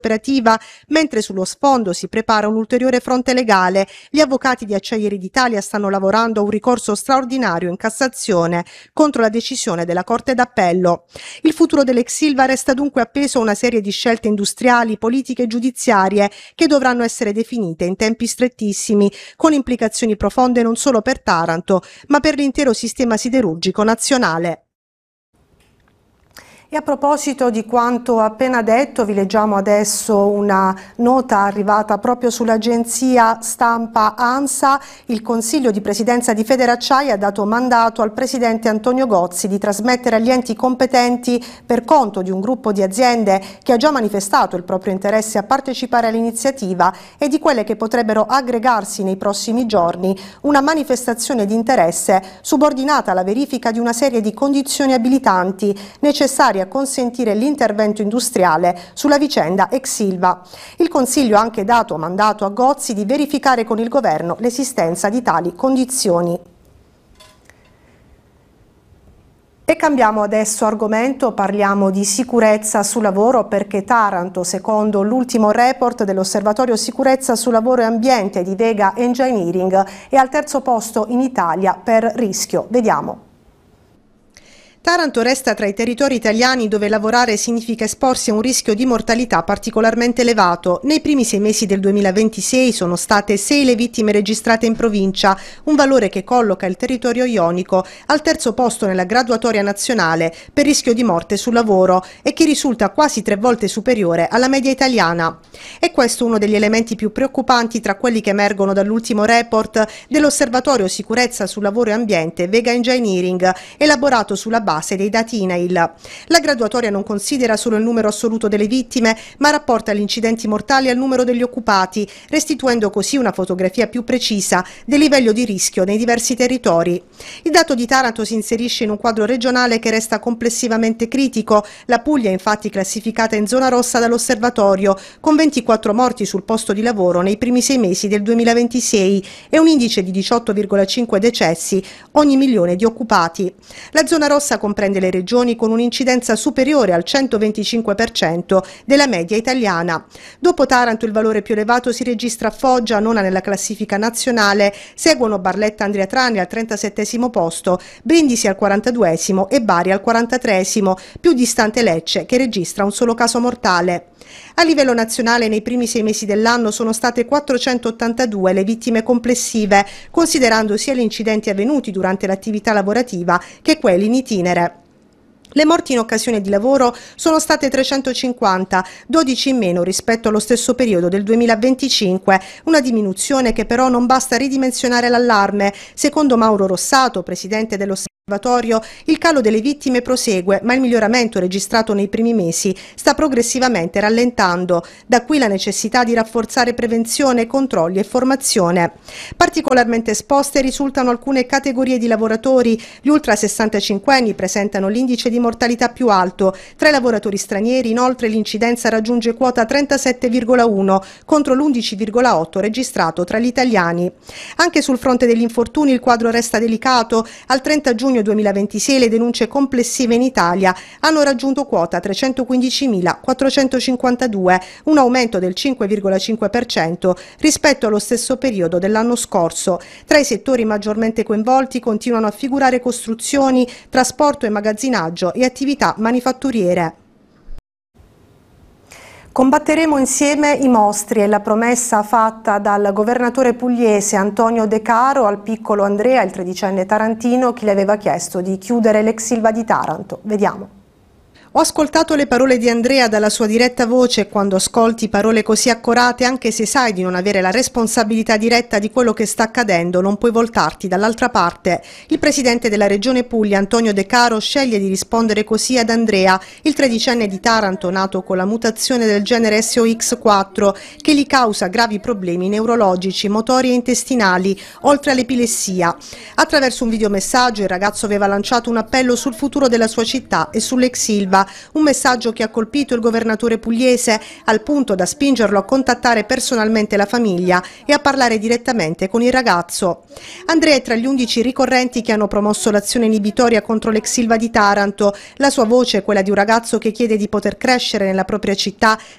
operativa, mentre sullo sfondo si prepara un ulteriore fronte legale. Gli avvocati di Acciaierie d'Italia stanno lavorando a un ricorso straordinario in Cassazione contro la decisione della Corte d'Appello. Il futuro dell'ex Ilva resta dunque appeso a una serie di scelte industriali, politiche e giudiziarie che dovranno essere definite in tempi strettissimi, con implicazioni profonde non solo per Taranto, ma per l'intero sistema siderurgico nazionale. E a proposito di quanto appena detto, vi leggiamo adesso una nota arrivata proprio sull'agenzia stampa ANSA. Il Consiglio di Presidenza di Federacciaia ha dato mandato al Presidente Antonio Gozzi di trasmettere agli enti competenti, per conto di un gruppo di aziende che ha già manifestato il proprio interesse a partecipare all'iniziativa e di quelle che potrebbero aggregarsi nei prossimi giorni, una manifestazione di interesse subordinata alla verifica di una serie di condizioni abilitanti necessarie a consentire l'intervento industriale sulla vicenda ex Ilva. Il Consiglio ha anche dato mandato a Gozzi di verificare con il Governo l'esistenza di tali condizioni. E cambiamo adesso argomento, parliamo di sicurezza sul lavoro, perché Taranto, secondo l'ultimo report dell'Osservatorio Sicurezza sul Lavoro e Ambiente di Vega Engineering, è al terzo posto in Italia per rischio. Vediamo. Taranto resta tra i territori italiani dove lavorare significa esporsi a un rischio di mortalità particolarmente elevato. Nei primi 6 mesi del 2026 sono state 6 le vittime registrate in provincia, un valore che colloca il territorio ionico al terzo posto nella graduatoria nazionale per rischio di morte sul lavoro e che risulta quasi 3 volte superiore alla media italiana. È questo uno degli elementi più preoccupanti tra quelli che emergono dall'ultimo report dell'Osservatorio Sicurezza sul Lavoro e Ambiente Vega Engineering, elaborato sulla base dei dati INAIL. La graduatoria non considera solo il numero assoluto delle vittime, ma rapporta gli incidenti mortali al numero degli occupati, restituendo così una fotografia più precisa del livello di rischio nei diversi territori. Il dato di Taranto si inserisce in un quadro regionale che resta complessivamente critico. La Puglia è infatti classificata in zona rossa dall'osservatorio, con 24 morti sul posto di lavoro nei primi 6 mesi del 2026 e un indice di 18,5 decessi ogni milione di occupati. La zona rossa comprende le regioni con un'incidenza superiore al 125% della media italiana. Dopo Taranto il valore più elevato si registra a Foggia, nona nella classifica nazionale, seguono Barletta Andria Trani al 37° posto, Brindisi al 42° e Bari al 43°, più distante Lecce che registra un solo caso mortale. A livello nazionale nei primi 6 mesi dell'anno sono state 482 le vittime complessive, considerando sia gli incidenti avvenuti durante l'attività lavorativa che quelli in itinere. Le morti in occasione di lavoro sono state 350, 12 in meno rispetto allo stesso periodo del 2025, una diminuzione che però non basta a ridimensionare l'allarme. Secondo Mauro Rossato, presidente dell'Osservatorio, il calo delle vittime prosegue, ma il miglioramento registrato nei primi mesi sta progressivamente rallentando. Da qui la necessità di rafforzare prevenzione, controlli e formazione. Particolarmente esposte risultano alcune categorie di lavoratori. Gli ultra 65 anni presentano l'indice di mortalità più alto. Tra i lavoratori stranieri, inoltre, l'incidenza raggiunge quota 37,1 contro l'11,8 registrato tra gli italiani. Anche sul fronte degli infortuni il quadro resta delicato. Al 30 giugno 2026 le denunce complessive in Italia hanno raggiunto quota 315.452, un aumento del 5,5% rispetto allo stesso periodo dell'anno scorso. Tra i settori maggiormente coinvolti continuano a figurare costruzioni, trasporto e magazzinaggio e attività manifatturiere. Combatteremo insieme i mostri, è la promessa fatta dal governatore pugliese Antonio De Caro al piccolo Andrea, il 13enne tarantino, che le aveva chiesto di chiudere l'ex Ilva di Taranto. Vediamo. Ho ascoltato le parole di Andrea dalla sua diretta voce. Quando ascolti parole così accorate, anche se sai di non avere la responsabilità diretta di quello che sta accadendo, non puoi voltarti dall'altra parte. Il presidente della regione Puglia, Antonio De Caro, sceglie di rispondere così ad Andrea, il 13enne di Taranto nato con la mutazione del genere SOX4 che gli causa gravi problemi neurologici, motori e intestinali, oltre all'epilessia. Attraverso un videomessaggio il ragazzo aveva lanciato un appello sul futuro della sua città e sull'ex Ilva. Un messaggio che ha colpito il governatore pugliese al punto da spingerlo a contattare personalmente la famiglia e a parlare direttamente con il ragazzo. Andrea è tra gli 11 ricorrenti che hanno promosso l'azione inibitoria contro l'ex Ilva di Taranto. La sua voce, quella di un ragazzo che chiede di poter crescere nella propria città